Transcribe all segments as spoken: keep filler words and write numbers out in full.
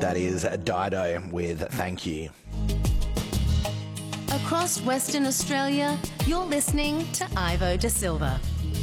That is Dido with Thank You. Across Western Australia, you're listening to Ivo Da Silva.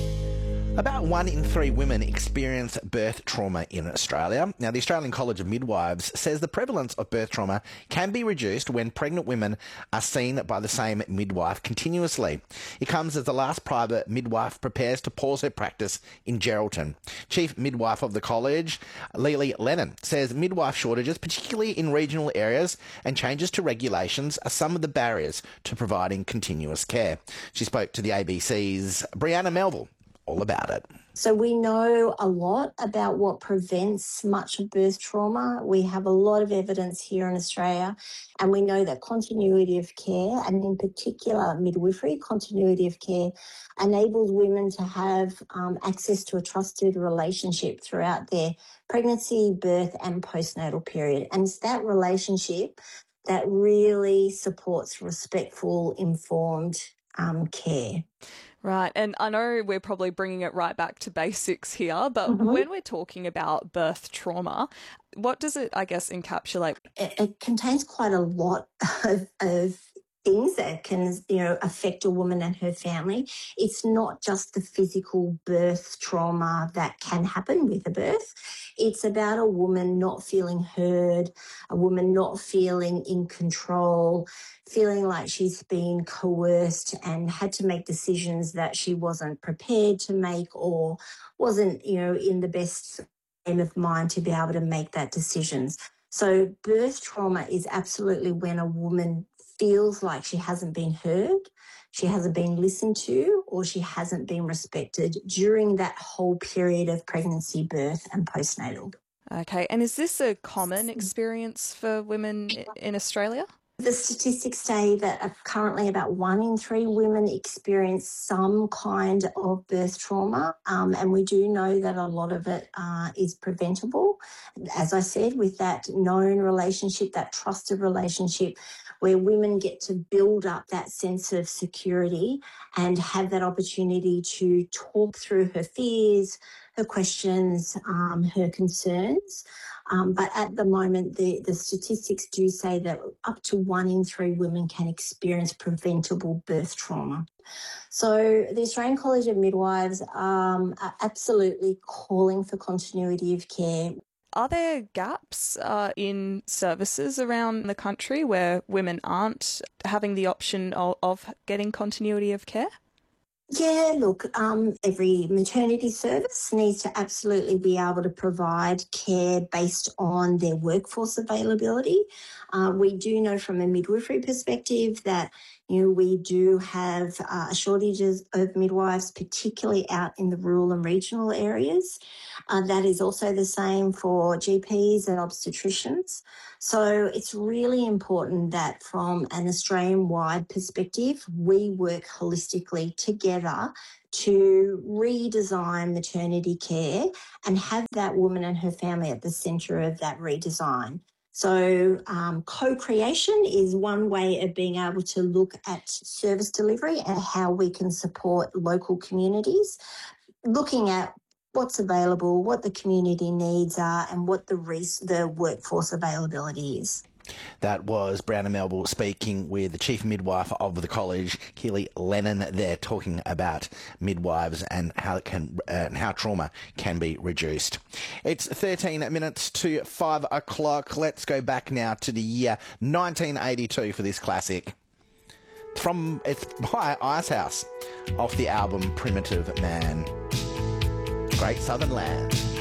About one in three women experience birth trauma in Australia. Now, the Australian College of Midwives says the prevalence of birth trauma can be reduced when pregnant women are seen by the same midwife continuously. It comes as the last private midwife prepares to pause her practice in Geraldton. Chief Midwife of the college, Lily Lennon, says midwife shortages, particularly in regional areas, and changes to regulations are some of the barriers to providing continuous care. She spoke to the A B C's Brianna Melville all about it. So we know a lot about what prevents much of birth trauma. We have a lot of evidence here in Australia, and we know that continuity of care, and in particular midwifery, continuity of care, enables women to have um, access to a trusted relationship throughout their pregnancy, birth and postnatal period. And it's that relationship that really supports respectful, informed um, care. Right, and I know we're probably bringing it right back to basics here, but Mm-hmm. when we're talking about birth trauma, what does it, I guess, encapsulate? It, it contains quite a lot of, of things that can, you know, affect a woman and her family. It's not just the physical birth trauma that can happen with a birth. It's about a woman not feeling heard, a woman not feeling in control, feeling like she's been coerced and had to make decisions that she wasn't prepared to make or wasn't, you know, in the best frame of mind to be able to make that decisions. So birth trauma is absolutely when a woman feels like she hasn't been heard, she hasn't been listened to, or she hasn't been respected during that whole period of pregnancy, birth and postnatal. Okay, and is this a common experience for women in Australia? The statistics say that currently about one in three women experience some kind of birth trauma, um, and we do know that a lot of it uh, is preventable. As I said, with that known relationship, that trusted relationship, where women get to build up that sense of security and have that opportunity to talk through her fears, her questions, um, her concerns. Um, but at the moment, the, the statistics do say that up to one in three women can experience preventable birth trauma. So the Australian College of Midwives um, are absolutely calling for continuity of care. Are there gaps uh, in services around the country where women aren't having the option of, of getting continuity of care? Yeah, look, um, every maternity service needs to absolutely be able to provide care based on their workforce availability. Uh, we do know from a midwifery perspective that, you know, we do have uh, shortages of midwives, particularly out in the rural and regional areas. Uh, that is also the same for G Ps and obstetricians. So it's really important that from an Australian-wide perspective, we work holistically together to redesign maternity care and have that woman and her family at the centre of that redesign. So um, co-creation is one way of being able to look at service delivery and how we can support local communities, looking at what's available, what the community needs are, and what the res- the workforce availability is. That was Brianna Melville speaking with the Chief Midwife of the college, Keely Lennon, there talking about midwives and how it can uh, and how trauma can be reduced. It's thirteen minutes to five o'clock. Let's go back now to the year nineteen eighty-two for this classic. From it's by Icehouse off the album Primitive Man. Great Southern Land.